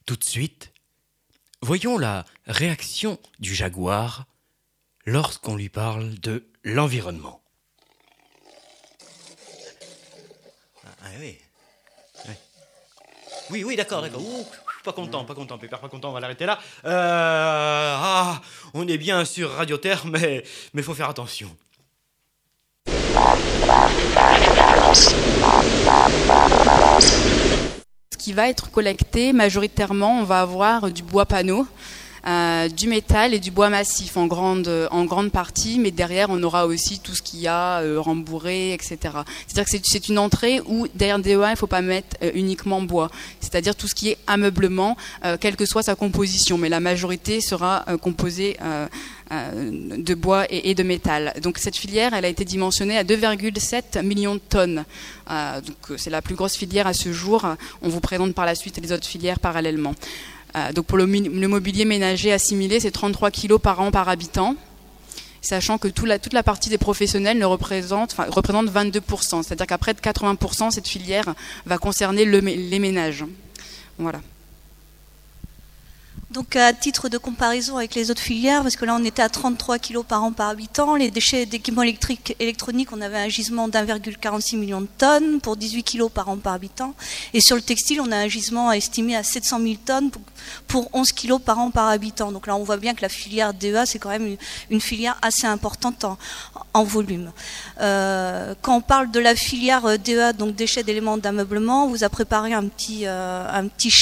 Tout de suite, voyons la réaction du jaguar lorsqu'on lui parle de l'environnement. Ah oui. Oui, d'accord. Ouh, pas content, Pépère, pas content, on va l'arrêter là. On est bien sur Radio Terre, mais faut faire attention. Ce qui va être collecté, majoritairement, on va avoir du bois panneau, du métal et du bois massif en grande partie, mais derrière on aura aussi tout ce qu'il y a rembourré, etc. C'est-à-dire que c'est une entrée où derrière DEA il ne faut pas mettre uniquement bois, c'est-à-dire tout ce qui est ameublement, quelle que soit sa composition, mais la majorité sera composée de bois et de métal. Donc cette filière, elle a été dimensionnée à 2,7 millions de tonnes. Donc c'est la plus grosse filière à ce jour. On vous présente par la suite les autres filières parallèlement. Donc pour le mobilier ménager assimilé, c'est 33 kg par an par habitant, sachant que toute la partie des professionnels représente 22%. C'est-à-dire qu'à près de 80%, cette filière va concerner les ménages. Voilà. Donc à titre de comparaison avec les autres filières, parce que là on était à 33 kg par an par habitant, les déchets d'équipements électroniques, on avait un gisement d'1,46 million de tonnes pour 18 kg par an par habitant. Et sur le textile, on a un gisement estimé à 700 000 tonnes pour 11 kg par an par habitant. Donc là on voit bien que la filière DEA, c'est quand même une filière assez importante en volume. Quand on parle de la filière DEA, donc déchets d'éléments d'ameublement, on vous a préparé un petit